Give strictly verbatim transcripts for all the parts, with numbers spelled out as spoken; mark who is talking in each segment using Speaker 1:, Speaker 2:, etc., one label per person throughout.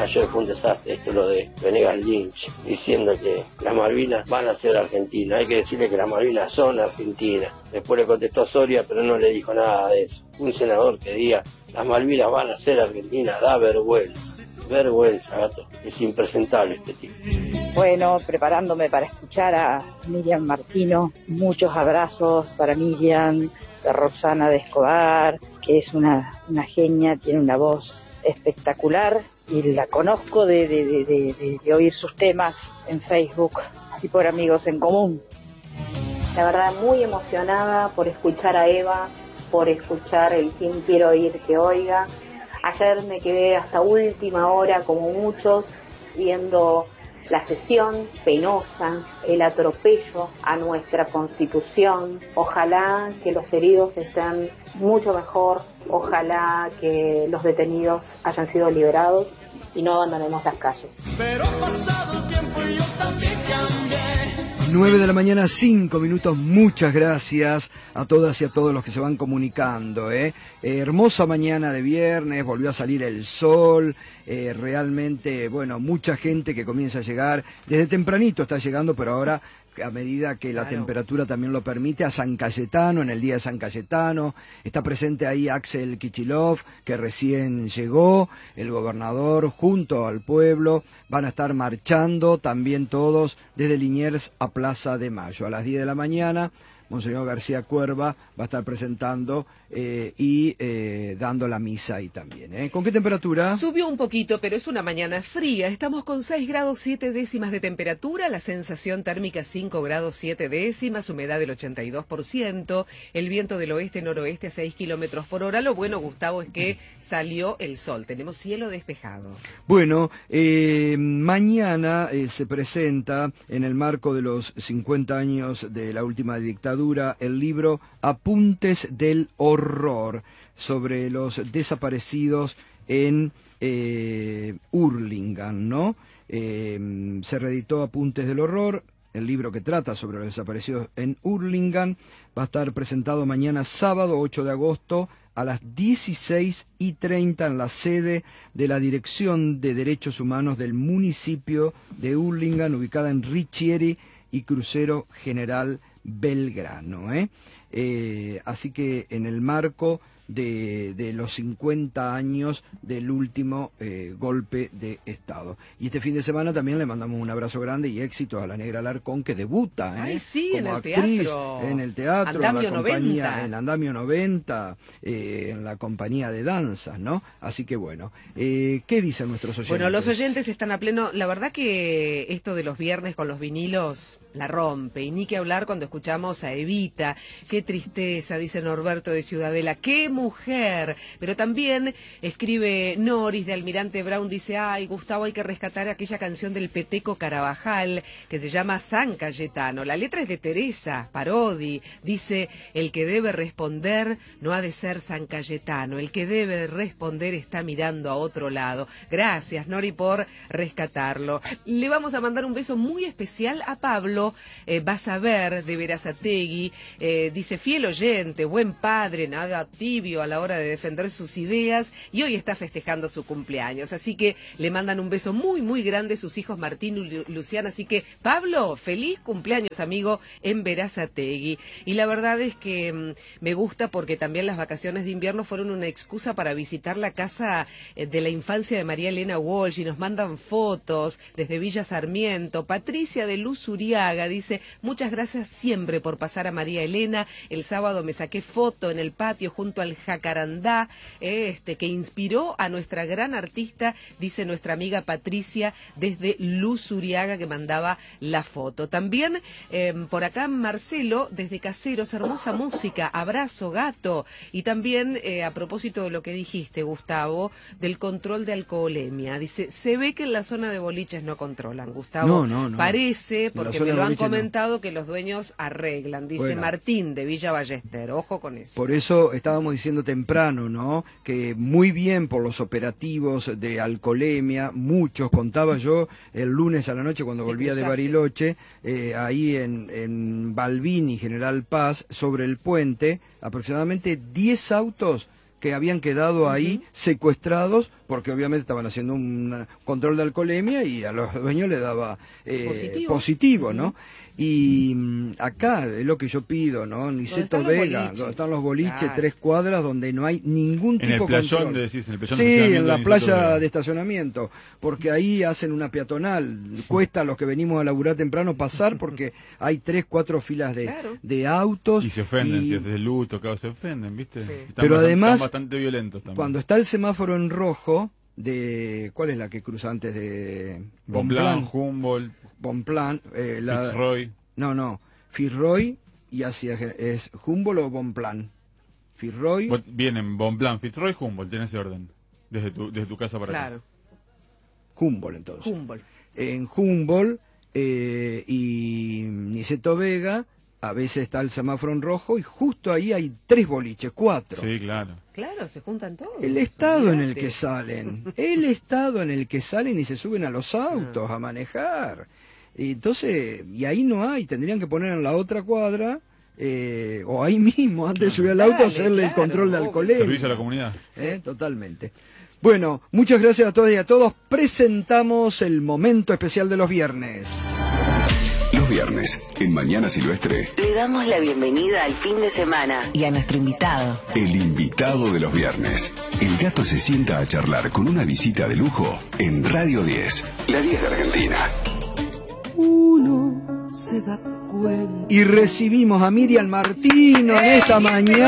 Speaker 1: ayer fue un desastre esto, lo de Venegas Lynch, diciendo que las Malvinas van a ser Argentina. Hay que decirle que las Malvinas son Argentina. Después le contestó Soria, pero no le dijo nada de eso. Un senador que diga, las Malvinas van a ser Argentina, da vergüenza. Vergüenza, gato. Es impresentable este tipo.
Speaker 2: Bueno, preparándome para escuchar a Miriam Martino, muchos abrazos para Miriam, de Roxana de Escobar, que es una, una genia, tiene una voz espectacular y la conozco de, de, de, de, de, de oír sus temas en Facebook y por amigos en común.
Speaker 3: La verdad muy emocionada por escuchar a Eva, por escuchar el Quién Quiero Oír que Oiga. Ayer me quedé hasta última hora, como muchos, viendo la sesión penosa, el atropello a nuestra Constitución. Ojalá que los heridos estén mucho mejor, ojalá que los detenidos hayan sido liberados y no abandonemos las calles.
Speaker 4: Pero pasado el tiempo y yo también cambié.
Speaker 5: nueve de la mañana, cinco minutos. Muchas gracias a todas y a todos los que se van comunicando. ¿eh? Eh, hermosa mañana de viernes, volvió a salir el sol. Eh, realmente, bueno, mucha gente que comienza a llegar. Desde tempranito está llegando, pero ahora, a medida que la claro. temperatura también lo permite, a San Cayetano, en el día de San Cayetano. Está presente ahí Axel Kicillof, que recién llegó, el gobernador, junto al pueblo. Van a estar marchando también todos desde Liniers a Plaza de Mayo. A las diez de la mañana, Monseñor García Cuerva va a estar presentando eh, y eh, dando la misa ahí también. ¿eh? ¿Con qué temperatura?
Speaker 6: Subió un poquito, pero es una mañana fría. Estamos con seis grados siete décimas de temperatura, la sensación térmica cinco grados siete décimas, humedad del ochenta y dos por ciento, el viento del oeste-noroeste a seis kilómetros por hora. Lo bueno, Gustavo, es que salió el sol. Tenemos cielo despejado.
Speaker 5: Bueno, eh, mañana eh, se presenta, en el marco de los cincuenta años de la última dictadura, el libro Apuntes del Horror, sobre los desaparecidos en eh, Hurlingham, ¿no? Eh, se reeditó Apuntes del Horror, el libro que trata sobre los desaparecidos en Hurlingham. Va a estar presentado mañana sábado ocho de agosto a las dieciséis y treinta en la sede de la Dirección de Derechos Humanos del municipio de Hurlingham, ubicada en Richieri y Crucero General Belgrano. ¿eh? Eh, así que en el marco de, de los cincuenta años del último eh, golpe de Estado. Y este fin de semana también le mandamos un abrazo grande y éxito a la Negra Alarcón, que debuta ¿eh?
Speaker 6: Ay, sí,
Speaker 5: como
Speaker 6: en el
Speaker 5: actriz
Speaker 6: teatro.
Speaker 5: en el teatro,
Speaker 6: Andamio
Speaker 5: en la compañía,
Speaker 6: noventa.
Speaker 5: en Andamio noventa, eh, en la compañía de danzas, ¿no? Así que bueno, eh, ¿qué dicen nuestros oyentes?
Speaker 6: Bueno, los oyentes están a pleno. La verdad que esto de los viernes con los vinilos la rompe, y ni que hablar cuando escuchamos a Evita. Qué tristeza, dice Norberto de Ciudadela, qué mujer. Pero también escribe Noris de Almirante Brown, dice, ay, Gustavo, hay que rescatar aquella canción del Peteco Carabajal que se llama San Cayetano. La letra es de Teresa Parodi, dice, el que debe responder no ha de ser San Cayetano, el que debe responder está mirando a otro lado. Gracias, Nori, por rescatarlo. Le vamos a mandar un beso muy especial a Pablo, eh, vas a ver, de Berazategui, eh, dice, fiel oyente, buen padre, nada tibio a la hora de defender sus ideas, y hoy está festejando su cumpleaños, así que le mandan un beso muy muy grande sus hijos Martín y Luciana. Así que Pablo, feliz cumpleaños, amigo, en Berazategui. Y la verdad es que mmm, me gusta porque también las vacaciones de invierno fueron una excusa para visitar la casa eh, de la infancia de María Elena Walsh, y nos mandan fotos desde Villa Sarmiento. Patricia de Luz Uriaga dice, muchas gracias siempre por pasar a María Elena, el sábado me saqué foto en el patio junto al jacarandá, eh, este, que inspiró a nuestra gran artista, dice nuestra amiga Patricia desde Luz Uriaga, que mandaba la foto. También eh, por acá Marcelo desde Caseros, hermosa música, abrazo gato. Y también eh, a propósito de lo que dijiste, Gustavo, del control de alcoholemia, dice, se ve que en la zona de boliches no controlan, Gustavo.
Speaker 5: No, no, no.
Speaker 6: Parece, porque me lo han comentado, no. que los dueños arreglan, dice
Speaker 5: bueno.
Speaker 6: Martín de Villa Ballester, ojo con eso.
Speaker 5: Por eso estábamos diciendo temprano, ¿no? Que muy bien por los operativos de alcoholemia, muchos, contaba yo el lunes a la noche cuando volvía de Bariloche, eh, ahí en, en Balbín y General Paz, sobre el puente, aproximadamente diez autos que habían quedado ahí uh-huh. secuestrados, porque obviamente estaban haciendo un control de alcoholemia y a los dueños les daba eh, positivo. positivo, ¿no? Y mm, acá es lo que yo pido, ¿no? Niceto Vega, donde están los boliches, claro. tres cuadras donde no hay ningún tipo de control.
Speaker 7: En el playón, decís, en el playón
Speaker 5: sí,
Speaker 7: de
Speaker 5: en la
Speaker 7: de
Speaker 5: playa de estacionamiento, porque ahí hacen una peatonal. Cuesta a los que venimos a laburar temprano pasar porque hay tres, cuatro filas de, claro. de autos.
Speaker 7: Y se ofenden, y... si haces el luto, claro, se ofenden, ¿viste? Sí. Están
Speaker 5: Pero
Speaker 7: bastante,
Speaker 5: además,
Speaker 7: están bastante violentos también.
Speaker 5: Cuando está el semáforo en rojo, de ¿cuál es la que cruza antes de
Speaker 7: Bonpland, Humboldt,
Speaker 5: Bonpland, eh, la...
Speaker 7: Fitzroy.
Speaker 5: No, no. Fitzroy y hacia es Humboldt o Bonpland. Fitzroy.
Speaker 7: Vienen Bonpland, Fitzroy, Humboldt, en ese orden. Desde tu, desde tu casa para
Speaker 6: claro.
Speaker 7: acá.
Speaker 5: Humboldt, entonces.
Speaker 6: Humboldt.
Speaker 5: En Humboldt eh, y Niceto Vega, a veces está el semáforo en rojo y justo ahí hay tres boliches, cuatro.
Speaker 7: Sí, claro.
Speaker 6: Claro, se juntan todos.
Speaker 5: El estado en el que salen. El estado en el que salen y se suben a los autos ah. a manejar. Y entonces, y ahí no hay, tendrían que poner en la otra cuadra, eh, o ahí mismo, antes de subir al auto, hacerle claro, el control de alcoholemia.
Speaker 7: Servicio a la comunidad.
Speaker 5: ¿Eh? Totalmente. Bueno, muchas gracias a todas y a todos. Presentamos el momento especial de los viernes.
Speaker 8: Los viernes, en Mañana Silvestre,
Speaker 9: le damos la bienvenida al fin de semana y a nuestro invitado.
Speaker 8: El invitado de los viernes. El gato se sienta a charlar con una visita de lujo en Radio diez, la diez de Argentina.
Speaker 5: Uno se da cuenta. Y recibimos a Miriam Martino en esta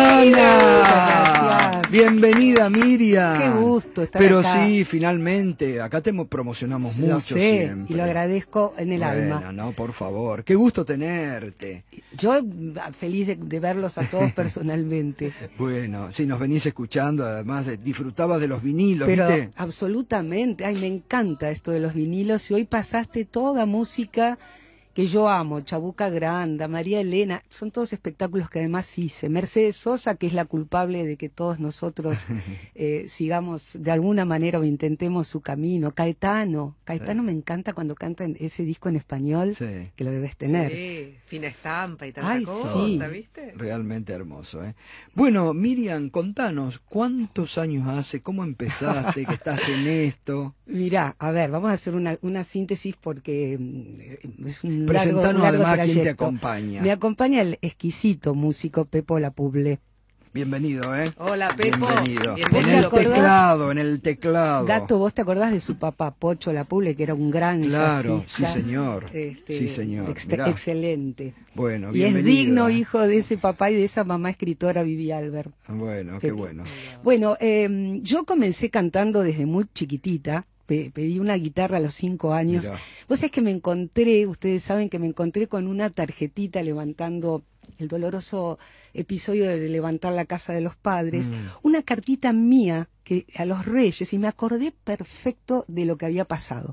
Speaker 5: mañana. Bienvenida, Miriam.
Speaker 10: Qué gusto estar
Speaker 5: Pero
Speaker 10: acá.
Speaker 5: sí, finalmente, acá te promocionamos
Speaker 10: lo
Speaker 5: mucho
Speaker 10: sé,
Speaker 5: siempre.
Speaker 10: Y lo agradezco en el
Speaker 5: bueno,
Speaker 10: alma.
Speaker 5: No, por favor. Qué gusto tenerte.
Speaker 10: Yo feliz de, de verlos a todos personalmente.
Speaker 5: Bueno, si nos venís escuchando, además eh, disfrutabas de los vinilos,
Speaker 10: Pero
Speaker 5: ¿viste?
Speaker 10: absolutamente, ay, me encanta esto de los vinilos y hoy pasaste toda música que yo amo, Chabuca Granda, María Elena, son todos espectáculos que además hice. Mercedes Sosa, que es la culpable de que todos nosotros eh, sigamos de alguna manera o intentemos su camino. Caetano, Caetano sí. Me encanta cuando canta en ese disco en español, sí. que lo debes tener.
Speaker 6: Sí, fina estampa y tanta
Speaker 10: Ay,
Speaker 6: cosa,
Speaker 10: sí.
Speaker 6: ¿viste?
Speaker 5: Realmente hermoso, ¿eh? Bueno, Miriam, contanos, ¿cuántos años hace? ¿Cómo empezaste? ¿Que estás en esto?
Speaker 10: Mirá, a ver, vamos a hacer una, una síntesis porque mm, es un
Speaker 5: Presentanos
Speaker 10: largo, largo
Speaker 5: además
Speaker 10: trayecto.
Speaker 5: quién te acompaña.
Speaker 10: Me acompaña el exquisito músico Pepo Lapuble.
Speaker 5: Bienvenido, ¿eh?
Speaker 6: Hola, Pepo.
Speaker 5: Bienvenido.
Speaker 6: Bienvenido.
Speaker 5: En el teclado, en el teclado.
Speaker 10: Gato, ¿vos te acordás de su papá, Pocho Lapuble, que era un gran
Speaker 5: Claro,
Speaker 10: jazzista?
Speaker 5: sí señor.
Speaker 10: Este,
Speaker 5: sí, señor.
Speaker 10: Ex
Speaker 5: Mirá.
Speaker 10: Excelente.
Speaker 5: Bueno,
Speaker 10: y es
Speaker 5: bienvenido.
Speaker 10: digno hijo de ese papá y de esa mamá escritora, Vivi Albert.
Speaker 5: Bueno,
Speaker 10: qué,
Speaker 5: qué bueno.
Speaker 10: Bueno, eh, yo comencé cantando desde muy chiquitita. Pedí una guitarra a los cinco años. Mirá. Vos sabés que me encontré, ustedes saben que me encontré con una tarjetita levantando el doloroso episodio de levantar la casa de los padres, mm. una cartita mía que a los Reyes, y me acordé perfecto de lo que había pasado.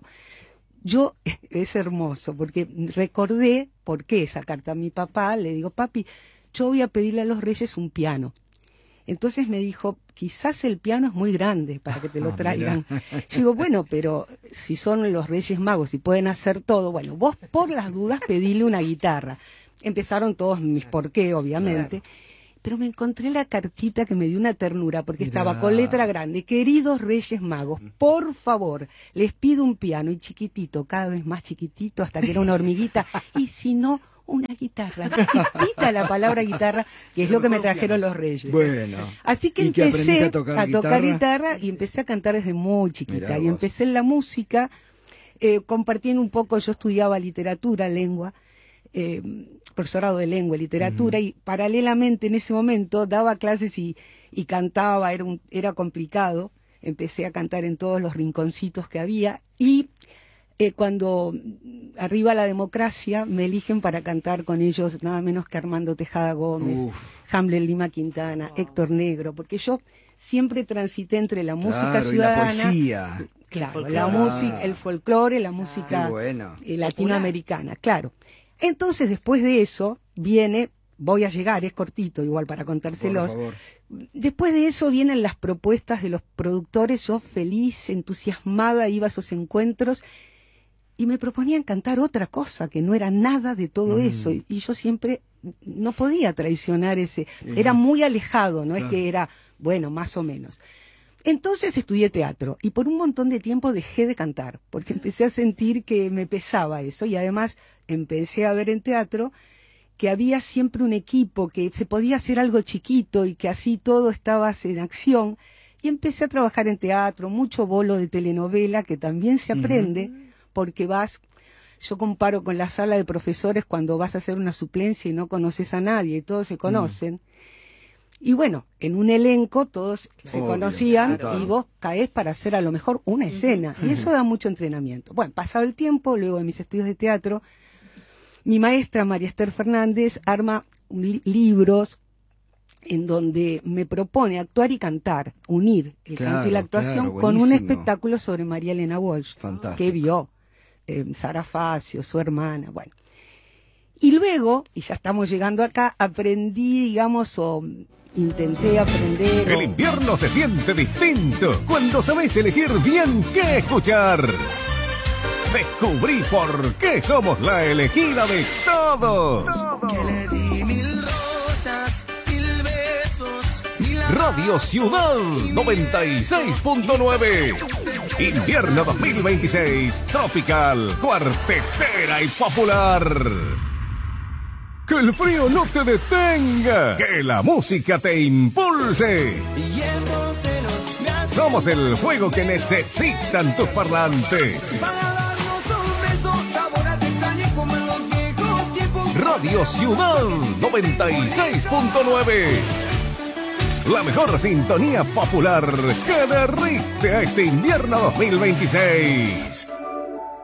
Speaker 10: Yo, es hermoso, porque recordé por qué esa carta a mi papá, le digo, papi, yo voy a pedirle a los Reyes un piano. Entonces me dijo, quizás el piano es muy grande para que te lo traigan. Ah, yo digo, bueno, pero si son los Reyes Magos y pueden hacer todo, bueno, vos por las dudas pedile una guitarra. Empezaron todos mis por qué, obviamente. Claro. Pero me encontré la cartita que me dio una ternura, porque Mirá. Estaba con letra grande, queridos Reyes Magos, por favor, les pido un piano, y chiquitito, cada vez más chiquitito, hasta que era una hormiguita, y si no, una guitarra, chiquitita la palabra guitarra, que es lo que me trajeron los Reyes.
Speaker 5: Bueno.
Speaker 10: Así que empecé a tocar, a tocar guitarra? guitarra y empecé a cantar desde muy chiquita. Y empecé en la música, eh, compartiendo un poco, yo estudiaba literatura, lengua, eh, profesorado de lengua y literatura, uh-huh. y paralelamente en ese momento daba clases y, y cantaba, era, un, era complicado. Empecé a cantar en todos los rinconcitos que había y... Eh, cuando arriba la democracia me eligen para cantar con ellos nada menos que Armando Tejada Gómez, Uf. Hamlet Lima Quintana, oh. Héctor Negro, porque yo siempre transité entre la música
Speaker 5: claro,
Speaker 10: ciudadana,
Speaker 5: y la poesía,
Speaker 10: claro, la música, el folclore, la música
Speaker 5: bueno.
Speaker 10: eh, latinoamericana, claro. Entonces después de eso viene, voy a llegar, es cortito igual para contárselos. Después de eso vienen las propuestas de los productores, yo feliz, entusiasmada iba a esos encuentros. Y me proponían cantar otra cosa, que no era nada de todo mm. eso. Y, y yo siempre no podía traicionar ese... Era muy alejado, no claro. es que era Bueno, más o menos. Entonces estudié teatro y por un montón de tiempo dejé de cantar, porque empecé a sentir que me pesaba eso y además empecé a ver en teatro que había siempre un equipo, que se podía hacer algo chiquito y que así todo estaba en acción. Y empecé a trabajar en teatro, mucho bolo de telenovela, que también se aprende, uh-huh. porque vas, yo comparo con la sala de profesores cuando vas a hacer una suplencia y no conoces a nadie, y todos se conocen. Uh-huh. Y bueno, en un elenco todos se Obvio, conocían claro. y vos caés para hacer a lo mejor una escena. Uh-huh. Y eso da mucho entrenamiento. Bueno, pasado el tiempo, luego de mis estudios de teatro, mi maestra María Esther Fernández arma li- libros en donde me propone actuar y cantar, unir el claro, canto y la actuación claro, con un espectáculo sobre María Elena Walsh, Fantástico. que vio eh, Sara Facio, su hermana, bueno. Y luego, y ya estamos llegando acá, aprendí, digamos, o intenté aprender...
Speaker 11: El o... invierno se siente distinto cuando sabés elegir bien qué escuchar. Descubrí por qué somos la elegida de todos. Que le di mil rosas, mil besos, mil Radio Ciudad noventa y seis punto nueve. Invierno dos mil veintiséis. Tropical, cuartetera y popular. Que el frío no te detenga. Que la música te impulse. Somos el fuego que necesitan tus parlantes. Radio Ciudad noventa y seis punto nueve. La mejor sintonía popular que derrite a este invierno dos mil veintiséis.